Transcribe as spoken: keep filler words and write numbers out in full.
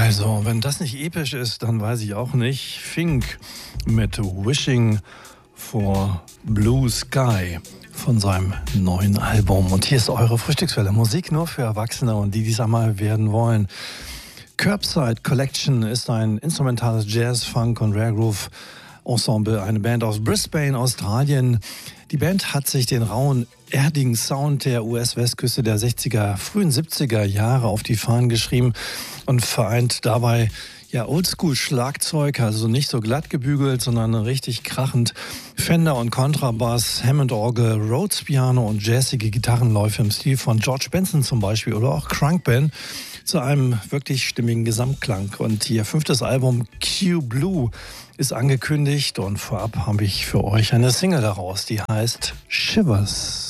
Also, wenn das nicht episch ist, dann weiß ich auch nicht. Fink mit Wishing for Blue Sky von seinem neuen Album. Und hier ist eure Frühstückswelle. Musik nur für Erwachsene und die, die es einmal werden wollen. Curbside Collection ist ein instrumentales Jazz, Funk und Rare Groove Ensemble, eine Band aus Brisbane, Australien. Die Band hat sich den rauen, erdigen Sound der U S-Westküste der sechziger, frühen siebziger Jahre auf die Fahnen geschrieben und vereint dabei ja Oldschool-Schlagzeug, also nicht so glatt gebügelt, sondern richtig krachend. Fender und Kontrabass, Hammond-Orgel, Rhodes-Piano und jazzige Gitarrenläufe im Stil von George Benson zum Beispiel oder auch Crunkband zu einem wirklich stimmigen Gesamtklang. Und ihr fünftes Album Q Blue ist angekündigt und vorab habe ich für euch eine Single daraus, die heißt Shivers.